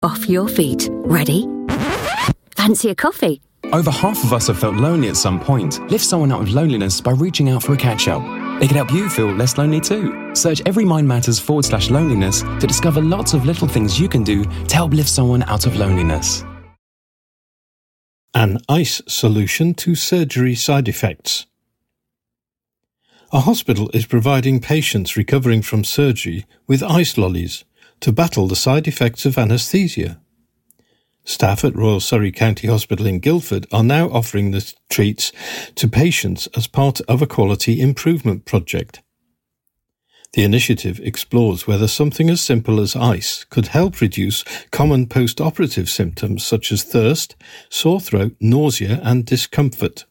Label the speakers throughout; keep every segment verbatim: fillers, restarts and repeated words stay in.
Speaker 1: Off your feet. Ready? Fancy a coffee?
Speaker 2: Over half of us have felt lonely at some point. Lift someone out of loneliness by reaching out for a catch-up. It can help you feel less lonely too. Search Every Mind Matters forward slash loneliness to discover lots of little things you can do to help lift someone out of loneliness.
Speaker 3: An ice solution to surgery side effects. A hospital is providing patients recovering from surgery with ice lollies to battle the side effects of anaesthesia. Staff at Royal Surrey County Hospital in Guildford are now offering the treats to patients as part of a quality improvement project. The initiative explores whether something as simple as ice could help reduce common post-operative symptoms such as thirst, sore throat, nausea and discomfort.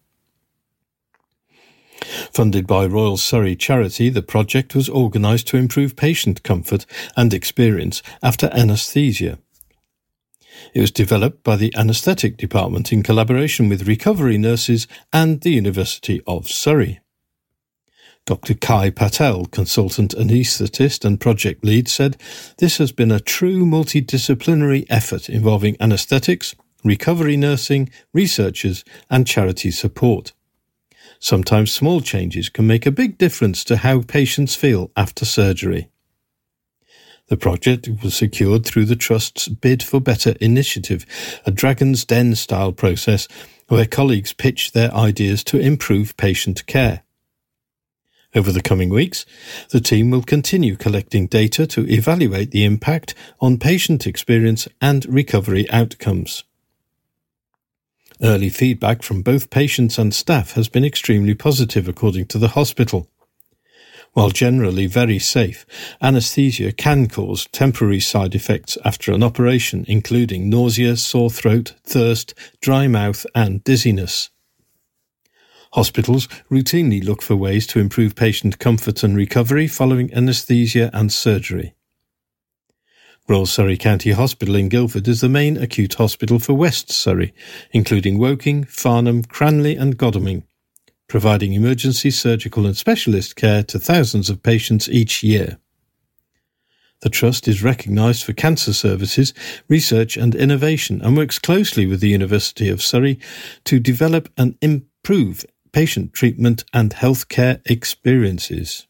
Speaker 3: Funded by Royal Surrey Charity, the project was organised to improve patient comfort and experience after anaesthesia. It was developed by the Anaesthetic Department in collaboration with recovery nurses and the University of Surrey. Doctor Kai Patel, consultant anaesthetist and project lead, said this has been a true multidisciplinary effort involving anaesthetics, recovery nursing, researchers and charity support. Sometimes small changes can make a big difference to how patients feel after surgery. The project was secured through the Trust's Bid for Better initiative, a Dragon's Den-style process where colleagues pitch their ideas to improve patient care. Over the coming weeks, the team will continue collecting data to evaluate the impact on patient experience and recovery outcomes. Early feedback from both patients and staff has been extremely positive, according to the hospital. While generally very safe, anaesthesia can cause temporary side effects after an operation, including nausea, sore throat, thirst, dry mouth and dizziness. Hospitals routinely look for ways to improve patient comfort and recovery following anaesthesia and surgery. Royal Surrey County Hospital in Guildford is the main acute hospital for West Surrey, including Woking, Farnham, Cranley and Godalming, providing emergency surgical and specialist care to thousands of patients each year. The Trust is recognised for cancer services, research and innovation and works closely with the University of Surrey to develop and improve patient treatment and healthcare experiences.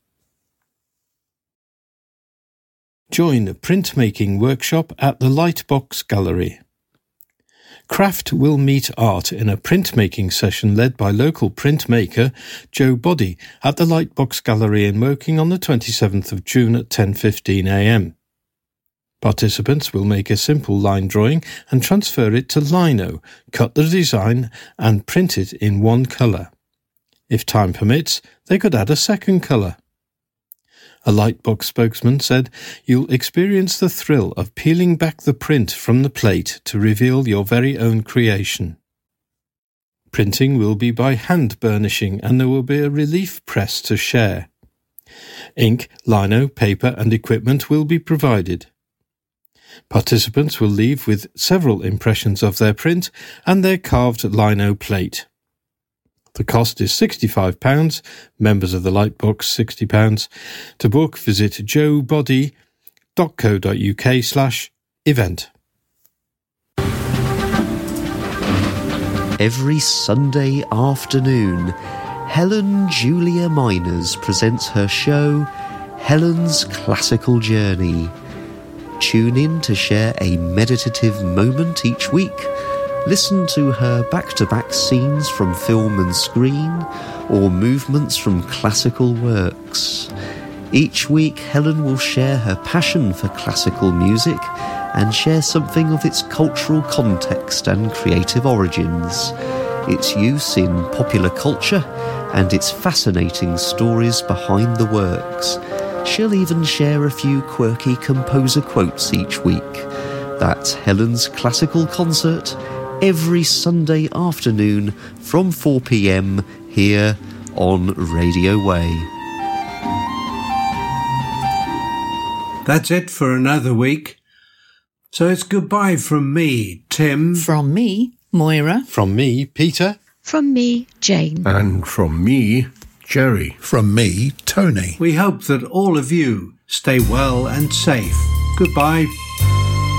Speaker 3: Join a printmaking workshop at the Lightbox Gallery. Craft will meet art in a printmaking session led by local printmaker Joe Body at the Lightbox Gallery in Woking on the twenty-seventh of June at ten fifteen a m. Participants will make a simple line drawing and transfer it to lino, cut the design and print it in one colour. If time permits, they could add a second colour. A Lightbox spokesman said, "You'll experience the thrill of peeling back the print from the plate to reveal your very own creation. Printing will be by hand burnishing and there will be a relief press to share. Ink, lino, paper and equipment will be provided. Participants will leave with several impressions of their print and their carved lino plate. The cost is sixty-five pounds, members of the Lightbox sixty pounds. To book, visit joebody dot co dot uk slash event.
Speaker 4: Every Sunday afternoon, Helen Julia Miners presents her show, Helen's Classical Journey. Tune in to share a meditative moment each week. Listen to her back-to-back scenes from film and screen, or movements from classical works. Each week, Helen will share her passion for classical music and share something of its cultural context and creative origins, its use in popular culture, and its fascinating stories behind the works. She'll even share a few quirky composer quotes each week. That's Helen's Classical Concert, every Sunday afternoon from four p m here on Radio Way.
Speaker 5: That's it for another week. So it's goodbye from me, Tim.
Speaker 6: From me, Moira.
Speaker 3: From me, Peter.
Speaker 7: From me, Jane.
Speaker 8: And from me, Jerry.
Speaker 9: From me, Tony.
Speaker 5: We hope that all of you stay well and safe. Goodbye.